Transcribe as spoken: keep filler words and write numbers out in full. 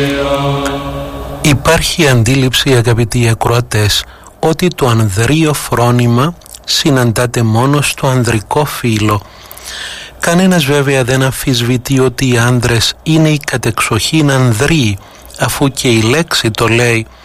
Υπάρχει αντίληψη, αγαπητοί ακροατές, ότι το ανδρείο φρόνημα συναντάται μόνο στο ανδρικό φύλο. Κανένας βέβαια δεν αμφισβητεί ότι οι άνδρες είναι οι κατεξοχήν ανδροί, αφού και η λέξη το λέει.